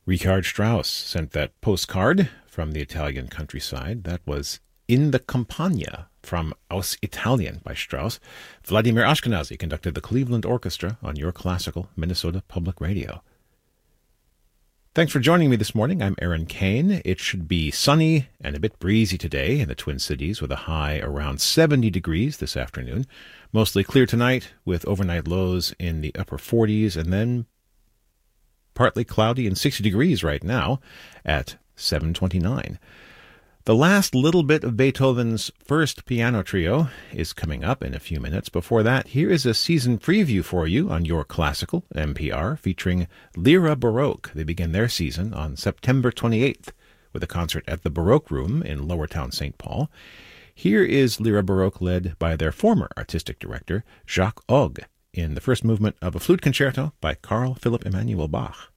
Richard Strauss sent that postcard from the Italian countryside. That was In the Campagna from Aus Italien by Strauss. Vladimir Ashkenazy conducted the Cleveland Orchestra on Your Classical Minnesota Public Radio. Thanks for joining me this morning. I'm Aaron Kane. It should be sunny and a bit breezy today in the Twin Cities with a high around 70 degrees this afternoon. Mostly clear tonight with overnight lows in the upper 40s and then partly cloudy and 60 degrees right now at 7:29. The last little bit of Beethoven's first piano trio is coming up in a few minutes. Before that, here is a season preview for you on Your Classical, NPR, featuring Lyra Baroque. They begin their season on September 28th with a concert at the Baroque Room in Lowertown, St. Paul. Here is Lyra Baroque led by their former artistic director, Jacques Ogg, in the first movement of a flute concerto by Carl Philipp Emanuel Bach.